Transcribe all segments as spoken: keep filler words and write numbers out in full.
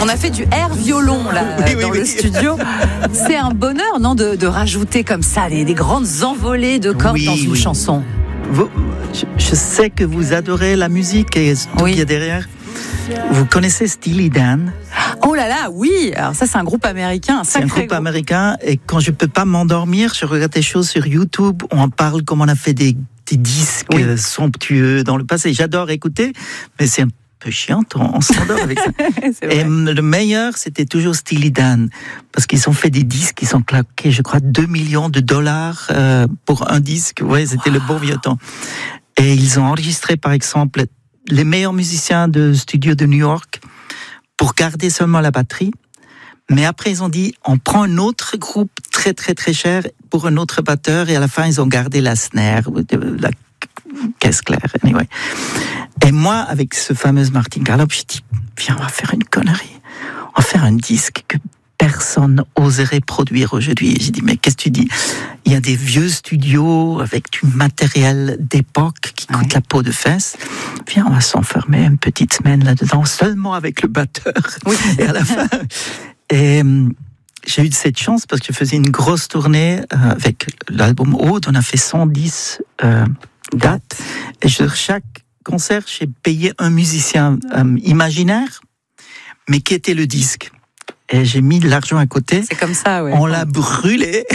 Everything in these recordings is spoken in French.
On a fait du air violon là oui, oui, dans oui. le studio. C'est un bonheur, non, de, de rajouter comme ça des, des grandes envolées de cordes Oui, dans une oui. chanson. Vous, je, je sais que vous adorez la musique et tout Oui. qu'il y a derrière. Vous connaissez Steely Dan? Oh là là, oui. Alors ça, c'est un groupe américain, un C'est un sacré groupe groupe. américain et quand je peux pas m'endormir, je regarde des choses sur YouTube où on parle comme on a fait des, des disques Oui. euh, somptueux dans le passé. J'adore écouter, mais c'est un peu chiant, on, on s'endort avec ça. C'est vrai. Et le meilleur, c'était toujours Steely Dan, parce qu'ils ont fait des disques qui sont claqués, je crois, deux millions de dollars euh, pour un disque. Ouais, c'était wow. Le bon vieux temps. Et ils ont enregistré, par exemple, les meilleurs musiciens de studio de New York pour garder seulement la batterie. Mais après, ils ont dit, on prend un autre groupe très, très, très cher pour un autre batteur. Et à la fin, ils ont gardé la snare, la caisse claire. Anyway. Et moi, avec ce fameux Martin Gallup, je dis, viens, on va faire une connerie. On va faire un disque que personne oserait produire aujourd'hui. Et j'ai dit, mais qu'est-ce que tu dis? Il y a des vieux studios avec du matériel d'époque qui coûte ouais. la peau de fesse. Viens, on va s'enfermer une petite semaine là-dedans, seulement avec le batteur. Oui. Et à la fin... Et j'ai eu cette chance parce que je faisais une grosse tournée avec l'album Aude. On a fait cent dix euh, dates. Et sur chaque concert, j'ai payé un musicien euh, imaginaire, mais qui était le disque. Et j'ai mis de l'argent à côté. C'est comme ça, ouais. On l'a brûlé.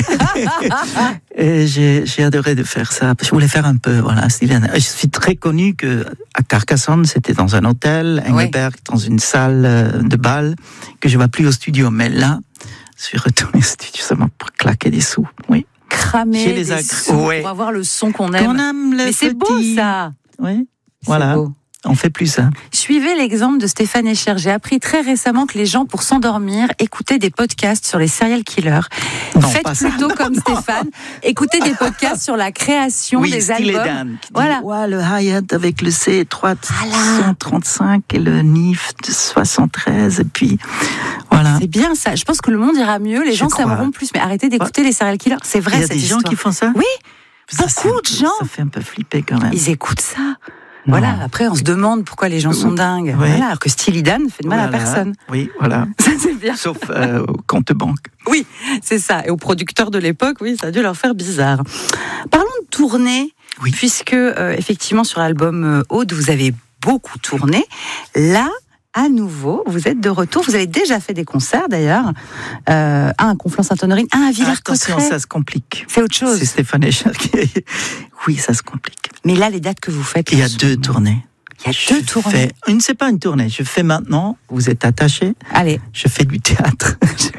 Et j'ai, j'ai adoré de faire ça. Je voulais faire un peu, voilà. Je suis très connu que à Carcassonne, c'était dans un hôtel, Engelberg, oui. dans une salle de bal, que je ne vais plus au studio. Mais là, je suis retourné au studio seulement pour claquer des sous. Oui. Cramer des ag... sous ouais. pour avoir le son qu'on aime. Qu'on aime le Mais petit... c'est beau, ça. Oui. C'est voilà. beau. On fait plus ça. Suivez l'exemple de Stéphane Escher. J'ai appris très récemment que les gens, pour s'endormir, écoutaient des podcasts sur les serial killers. Non, Faites plutôt ça. Comme non. Stéphane. Écoutez des podcasts sur la création oui, des albums. Dan, qui voilà. Dit, ouais, le hi-hat avec le C trois cent trente-cinq et le N I F de soixante-treize. Et puis, voilà. C'est bien ça. Je pense que le monde ira mieux. Les Je gens crois. s'aimeront plus. Mais arrêtez d'écouter ouais. les serial killers. C'est vrai, cette histoire. Il y a des histoire. gens qui font ça? Oui. Ça, beaucoup de gens. Ça fait un peu flipper quand même. Ils écoutent ça. Non. Voilà, après on se demande pourquoi les gens sont dingues. Oui. Voilà, alors que Steely Dan ne fait de mal voilà. à personne. Oui, voilà. Ça c'est bien. Sauf euh, au compte banque. Oui, c'est ça. Et aux producteurs de l'époque, oui, ça a dû leur faire bizarre. Parlons de tournée, oui. puisque euh, effectivement sur l'album euh, Aude, vous avez beaucoup tourné. Là, à nouveau, vous êtes de retour. Vous avez déjà fait des concerts d'ailleurs. Euh, un à Conflans-Sainte-Honorine, un à Villers-Cotterêts. Attention, ça se complique. C'est autre chose. C'est Stéphane Escher qui... Oui, ça se complique. Mais là, les dates que vous faites... Il y a deux tournées. Il y a deux tournées. Fais... Une, c'est pas une tournée. Je fais maintenant, vous êtes attachés. Allez. Je fais du théâtre.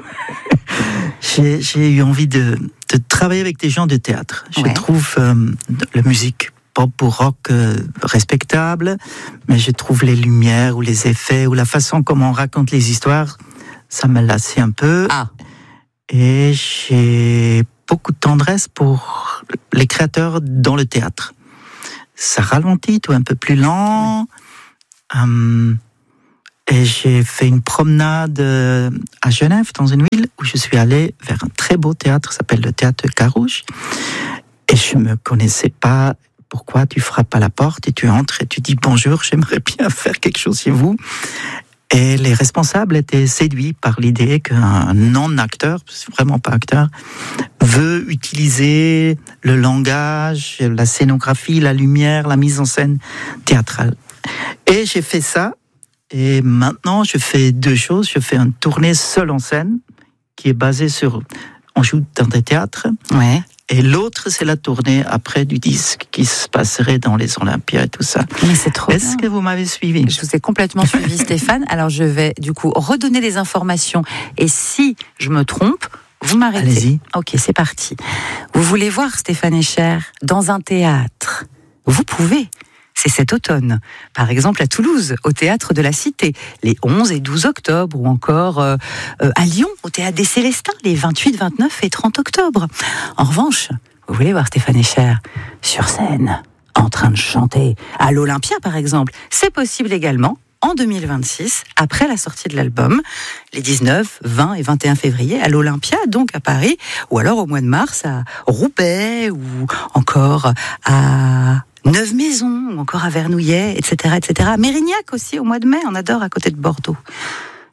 j'ai, j'ai eu envie de, de travailler avec des gens de théâtre. Je ouais. trouve euh, la musique pop ou rock euh, respectable, mais je trouve les lumières ou les effets ou la façon comment on raconte les histoires, ça m'a lassé un peu. Ah. Et j'ai beaucoup de tendresse pour les créateurs dans le théâtre. Ça ralentit, tout un peu plus lent. Hum, et j'ai fait une promenade à Genève, dans une ville, où je suis allé vers un très beau théâtre, qui s'appelle le Théâtre Carouge. Et je ne me connaissais pas. Pourquoi tu frappes à la porte et tu entres et tu dis bonjour, j'aimerais bien faire quelque chose chez vous. Et les responsables étaient séduits par l'idée qu'un non-acteur, c'est vraiment pas acteur, veut utiliser le langage, la scénographie, la lumière, la mise en scène théâtrale. Et j'ai fait ça. Et maintenant, je fais deux choses. Je fais une tournée seule en scène, qui est basée sur... On joue dans des théâtres. Ouais. Et l'autre, c'est la tournée après du disque qui se passerait dans les Olympias et tout ça. Mais c'est trop Est-ce bien. que vous m'avez suivi? Je vous ai complètement suivi, Stéphane. Alors, je vais du coup redonner les informations. Et si je me trompe, vous m'arrêtez. Allez-y. Ok, c'est parti. Vous voulez voir Stéphane Escher dans un théâtre? Vous pouvez. C'est cet automne. Par exemple, à Toulouse, au Théâtre de la Cité, les onze et douze octobre, ou encore euh, euh, à Lyon, au Théâtre des Célestins, les vingt-huit, vingt-neuf et trente octobre. En revanche, vous voulez voir Stéphane Escher sur scène, en train de chanter, à l'Olympia par exemple, c'est possible également en deux mille vingt-six, après la sortie de l'album, les dix-neuf, vingt et vingt et un février, à l'Olympia, donc à Paris, ou alors au mois de mars à Roubaix, ou encore à... Neuve-Maisons, ou encore à Vernouillet, et cetera, et cetera. Mérignac aussi, au mois de mai, on adore, à côté de Bordeaux.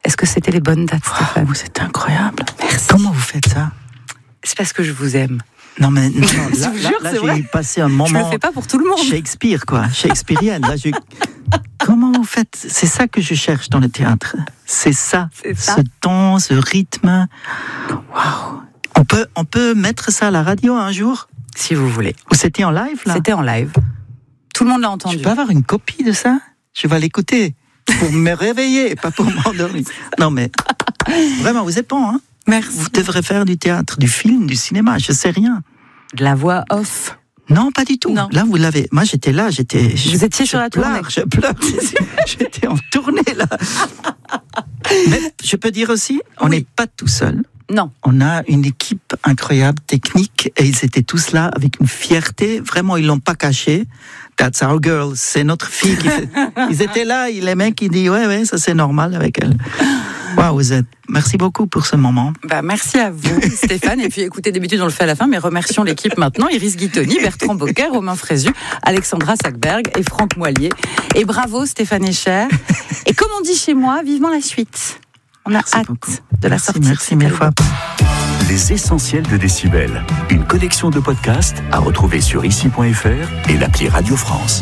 Est-ce que c'était les bonnes dates, Stéphane? Wow, c'est incroyable. Merci. Comment vous faites ça? C'est parce que je vous aime. Non, mais non, non, Je là, vous là, jure, là, c'est vrai. j'ai passé un Je moment le fais pas pour tout le monde. Shakespeare, quoi. Shakespearienne. Là, je... Comment vous faites? C'est ça que je cherche dans le théâtre. C'est ça. C'est ça. Ce temps, ce rythme. Waouh. On peut, on peut mettre ça à la radio un jour? Si vous voulez. Ou c'était en live, là? C'était en live. Tout le monde l'a entendu. Je peux avoir une copie de ça? Je vais l'écouter pour me réveiller, pas pour m'endormir. Non, mais vraiment, vous êtes bon, hein? Merci. Vous devrez faire du théâtre, du film, du cinéma, je sais rien. De la voix off. Non, pas du tout. Non. Là, vous l'avez. Moi, j'étais là, j'étais. Vous étiez sur la tournée. Je pleure. J'étais en tournée, là. Mais je peux dire aussi, on n'est Oui. pas tout seul. Non. On a une équipe incroyable, technique, et ils étaient tous là avec une fierté. Vraiment, ils l'ont pas caché. That's our girl. C'est notre fille qui fait. Ils étaient là, les mecs qui disent, ouais, ouais, ça c'est normal avec elle. Waouh, vous êtes. Merci beaucoup pour ce moment. Bah, merci à vous, Stéphane. Et puis, écoutez, d'habitude, on le fait à la fin, mais remercions l'équipe maintenant. Iris Guittoni, Bertrand Bocquet, Romain Frézu, Alexandra Sackberg et Franck Moillier. Et bravo, Stéphane Escher. Et comme on dit chez moi, vivement la suite. On a Merci hâte beaucoup. de la Merci, sortie. merci mille fois. Les essentiels de Décibel. Une collection de podcasts à retrouver sur ici point f r et l'appli Radio France.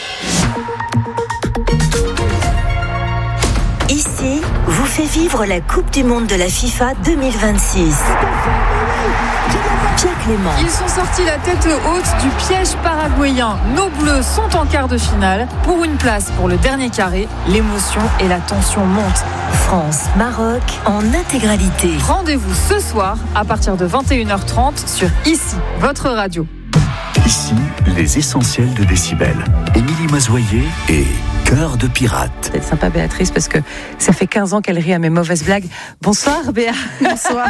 Ici vous fait vivre la Coupe du Monde de la FIFA deux mille vingt-six. Pierre Clément. Ils sont sortis la tête haute du piège paraguayen. Nos Bleus sont en quart de finale. Pour une place pour le dernier carré, l'émotion et la tension montent. France-Maroc en intégralité. Rendez-vous ce soir à partir de vingt et une heures trente sur Ici, votre radio. Ici, les essentiels de Décibel. Émilie Mazoyer et Cœur de pirate. C'est sympa, Béatrice, parce que ça fait quinze ans qu'elle rit à mes mauvaises blagues. Bonsoir, Béa. Bonsoir.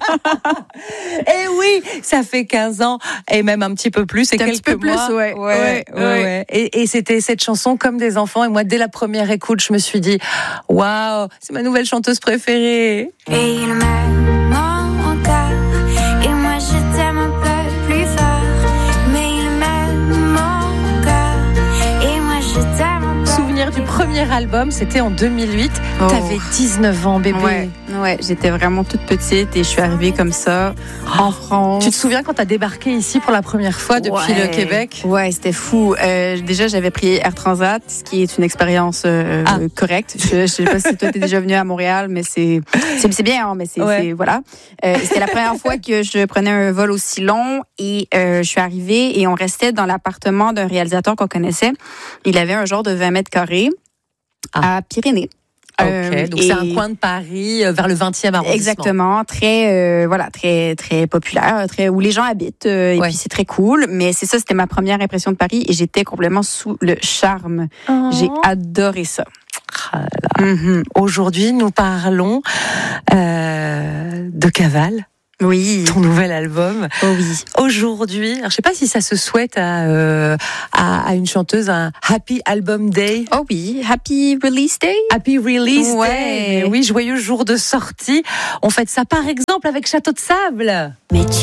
Eh oui, ça fait quinze ans, et même un petit peu plus, et Un quelques petit peu plus, mois. ouais. Ouais, ouais, Ouais, ouais. Et, et c'était cette chanson comme des enfants. Et moi, dès la première écoute, je me suis dit, waouh, c'est ma nouvelle chanteuse préférée. Et il m'aime encore, et moi je t'aime un peu plus fort. Mais il m'aime encore, et moi je t'aime un peu. Souvenir du premier album, c'était en deux mille huit. Oh. T'avais dix-neuf ans, bébé. Ouais, ouais, j'étais vraiment toute petite et je suis arrivée comme ça en France. Tu te souviens quand t'as débarqué ici pour la première fois depuis Ouais. le Québec? Ouais, c'était fou. Euh, déjà, j'avais pris Air Transat, ce qui est une expérience euh, Ah. correcte. Je, je sais pas si toi t'es déjà venu à Montréal, mais c'est c'est, c'est bien, hein, mais c'est, Ouais. c'est voilà. Euh, c'était la première fois que je prenais un vol aussi long et euh, je suis arrivée et on restait dans l'appartement d'un réalisateur qu'on connaissait. Il avait un genre de vingt mètres carrés Ah. à Pyrénées. Ok, Euh, donc et- c'est un coin de Paris euh, vers le vingtième arrondissement. Exactement, très euh, voilà, très très populaire, très où les gens habitent euh, et Ouais. puis c'est très cool, mais c'est ça, c'était ma première impression de Paris et j'étais complètement sous le charme. Oh. J'ai adoré ça. Ah là là. Mhm. Aujourd'hui, nous parlons euh, de Cavale, Oui. ton nouvel album. Oh oui. Aujourd'hui, alors je sais pas si ça se souhaite à, euh, à, à une chanteuse un Happy Album Day. Oh oui. Happy Release Day. Happy Release Ouais. Day. Mais oui, joyeux jour de sortie. On fête ça par exemple avec Château de Sable. Mais tu